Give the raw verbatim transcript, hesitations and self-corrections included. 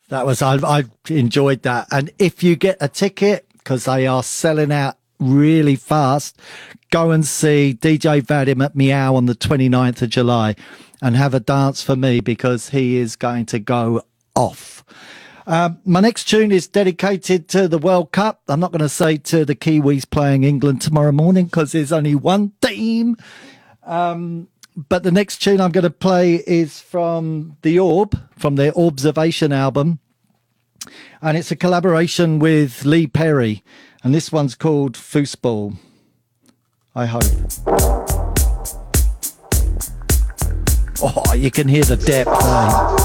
That was, I, I enjoyed that. And if you get a ticket, because they are selling out really fast, go and see D J Vadim at Meow on the twenty-ninth of July and have a dance for me, because he is going to go off. Um, my next tune is dedicated to the World Cup. I'm not going to say to the Kiwis playing England tomorrow morning, because there's only one team. Um, but the next tune I'm going to play is from The Orb, from their Observation album. And it's a collaboration with Lee Perry. And this one's called Foosball. I hope. Oh, you can hear the depth, eh?